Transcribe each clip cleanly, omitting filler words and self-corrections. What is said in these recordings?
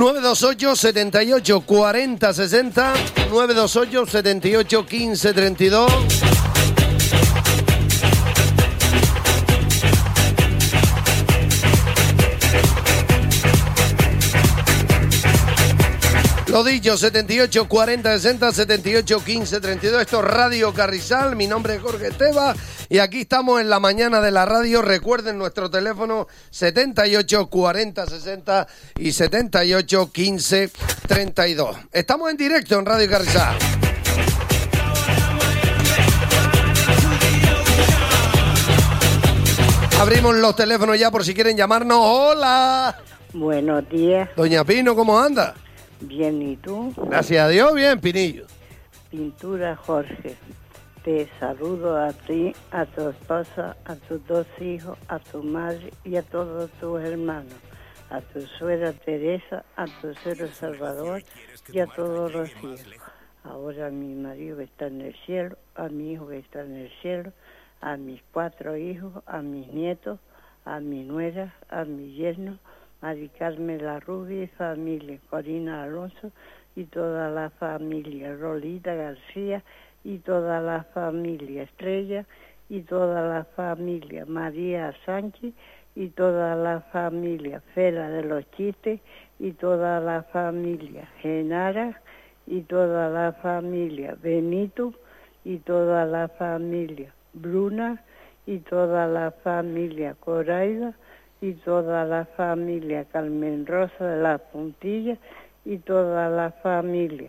928 78 40 60, 928 78 15 32. Lo dicho, 78 40 60, 78 15 32. Esto es Radio Carrizal. Mi nombre es Jorge Esteva y aquí estamos en la mañana de la radio. Recuerden nuestro teléfono 78 40 60 y 78 15 32. Estamos en directo en Radio Carrizal. Abrimos los teléfonos ya por si quieren llamarnos. ¡Hola! Buenos días. Doña Pino, ¿cómo anda? Bien, ¿y tú? Gracias a Dios, bien, Pinillo. Pintura Jorge. Te saludo a ti, a tu esposa, a tus dos hijos, a tu madre y a todos tus hermanos. A tu suegra Teresa, a tu suegro Salvador y a todos los hijos. Ahora a mi marido que está en el cielo, a mi hijo que está en el cielo, a mis 4 hijos, a mis nietos, a mi nuera, a mi yerno, Mari Carmen La Rubia y familia, Corina Alonso y toda la familia, Rolita García y toda la familia, Estrella y toda la familia, María Sánchez y toda la familia, Fela de los Chistes y toda la familia, Genara y toda la familia, Benito y toda la familia, Bruna y toda la familia, Coraida y toda la familia, Carmen Rosa de la Puntilla y toda la familia,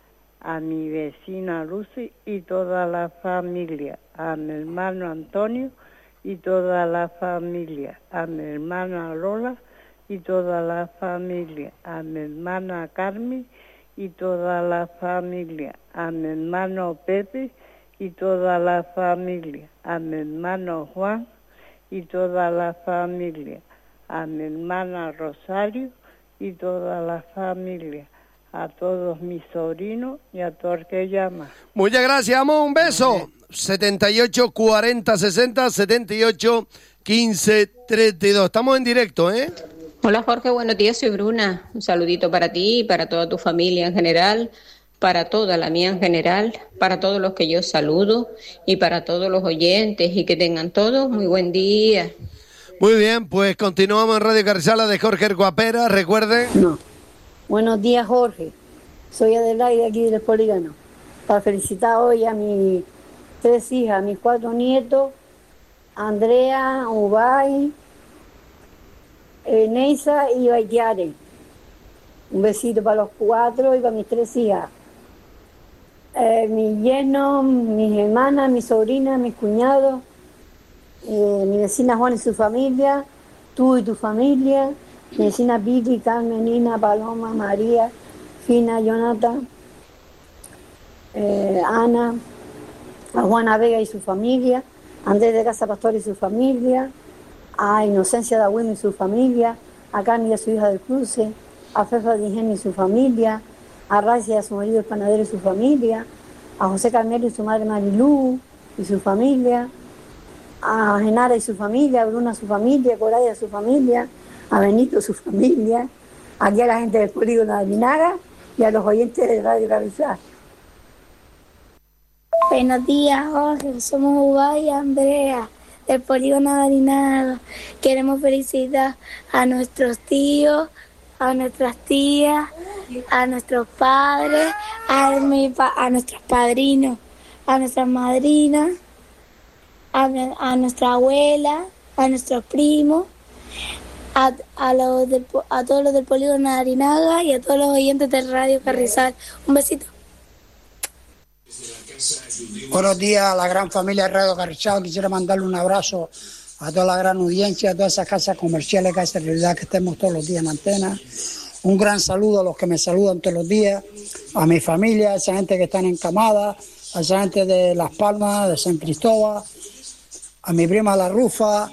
a mi vecina Lucy y toda la familia, a mi hermano Antonio y toda la familia, a mi hermana Lola y toda la familia, a mi hermana Carmen y toda la familia, a mi hermano Pepe y toda la familia, a mi hermano Juan y toda la familia, a mi hermana Rosario y toda la familia, a todos mis sobrinos y a todo el que llama. Muchas gracias, amor, un beso. 78 40 60, 78 15 32. Estamos en directo, ¿eh? Hola Jorge, buenos días, soy Bruna. Un saludito para ti, para toda tu familia en general, para toda la mía en general, para todos los que yo saludo y para todos los oyentes y que tengan todos muy buen día. Muy bien, pues continuamos en Radio Carrizal de Jorge Guapera, recuerden. No. Buenos días, Jorge. Soy Adelaide aquí del Polígono. Para felicitar hoy a mis 3 hijas, a mis 4 nietos, Andrea, Ubay, Neisa y Baitiare. Un besito para los 4 y para mis 3 hijas. Mis yernos, mis hermanas, mis sobrinas, mis cuñados, mi vecina Juan y su familia, tú y tu familia, mi vecina Vicky, Carmen, Nina, Paloma, María, Fina, Jonathan, Ana, a Juana Vega y su familia, Andrés de Casa Pastor y su familia, a Inocencia Dagüino y su familia, a Carmen y a su hija del Cruce, a Fefa de Ingenio y su familia, a Racia y a su marido el panadero y su familia, a José Carmelo y su madre Marilú y su familia, a Genara y su familia, a Bruna su familia, a Coraya su familia, a Benito su familia, aquí a la gente del Polígono de Alminaga y a los oyentes de Radio Carrizal. Buenos días, Jorge. Somos Ubay y Andrea del Polígono de Alminaga. Queremos felicitar a nuestros tíos, a nuestras tías, a nuestros padres, a nuestros padrinos, a nuestras madrinas, a nuestra abuela, a nuestros primos, a todos los del Polígono de Arinaga y a todos los oyentes de Radio Carrizal. Un besito. Buenos días a la gran familia de Radio Carrizal. Quisiera mandarle un abrazo a toda la gran audiencia, a todas esas casas comerciales que hacen realidad que estemos todos los días en antena. Un gran saludo a los que me saludan todos los días, a mi familia, a esa gente que están encamada, a esa gente de Las Palmas, de San Cristóbal, a mi prima La Rufa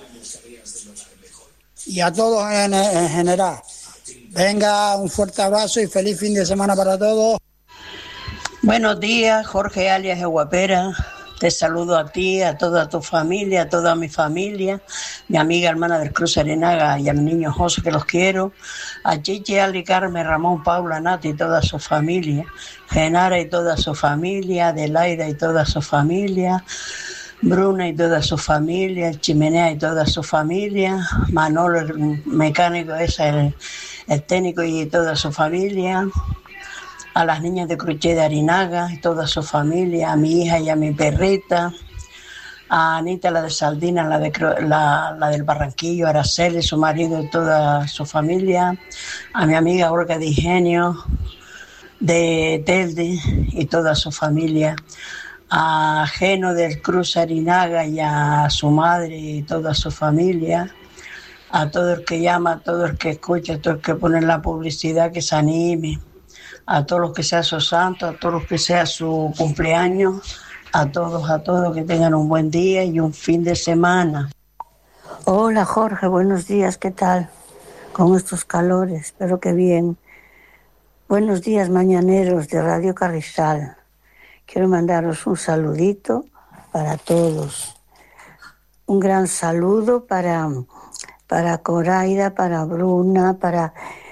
y a todos en general. Venga, un fuerte abrazo y feliz fin de semana para todos. Buenos días, Jorge alias Guapera. Te saludo a ti, a toda tu familia, a toda mi familia, mi amiga hermana del Cruz Arinaga y al niño José, que los quiero, a Chichi, Ali, Carmen, Ramón, Paula, Nati y toda su familia, Genara y toda su familia, Adelaida y toda su familia, Bruna y toda su familia, Chimenea y toda su familia, Manolo, el mecánico, ese, el técnico y toda su familia, a las niñas de Cruché de Arinaga y toda su familia, a mi hija y a mi perrita, a Anita, la de Saldina, la del Barranquillo, a Araceli, su marido y toda su familia, a mi amiga Olga de Ingenio, de Telde y toda su familia, a Geno del Cruz Arinaga y a su madre y toda su familia, a todo el que llama, a todo el que escucha, a todo el que pone la publicidad, que se anime, a todos los que sea su santo, a todos los que sea su cumpleaños, a todos que tengan un buen día y un fin de semana. Hola Jorge, buenos días, ¿qué tal? Con estos calores, espero que bien. Buenos días mañaneros de Radio Carrizal. Quiero mandaros un saludito para todos. Un gran saludo para Coraida, para Bruna, para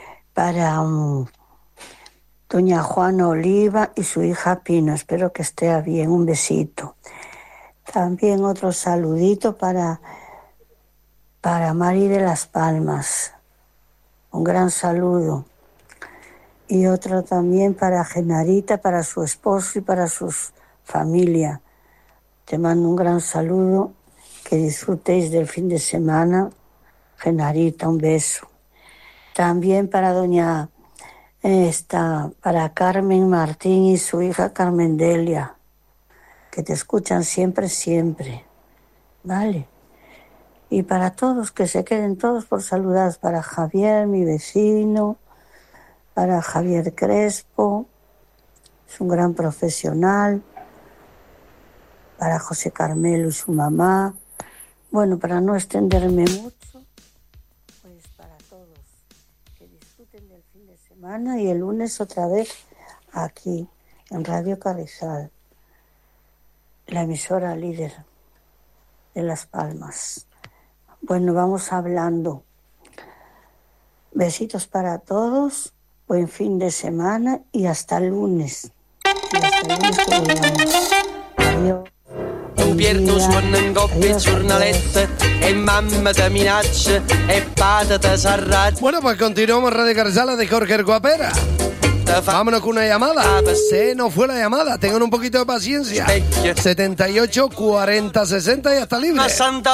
doña Juana Oliva y su hija Pino. Espero que esté bien. Un besito. También otro saludito para Mari de las Palmas. Un gran saludo. Y otro también para Genarita, para su esposo y para su familia. Te mando un gran saludo. Que disfrutéis del fin de semana. Genarita, un beso. También para para Carmen Martín y su hija Carmen Delia, que te escuchan siempre, siempre, ¿vale? Y para todos, que se queden todos por saludar, para Javier, mi vecino, para Javier Crespo, es un gran profesional, para José Carmelo y su mamá, bueno, para no extenderme mucho, pues para todos, que disfruten del fin de semana y el lunes otra vez aquí en Radio Carrizal, la emisora líder de Las Palmas. Bueno, vamos hablando. Besitos para todos, buen fin de semana y hasta el lunes. Y hasta el lunes que volvamos. Adiós. Pierdo suona in coppia giornalette e mamma te minaccia e padre te s'arrabia. Bueno, pues continuamos Radio Carrizal de Jorge el Guapera. Vámonos con una llamada. Se nos fue la llamada. Tengan un poquito de paciencia. 78 40 60 y hasta libre.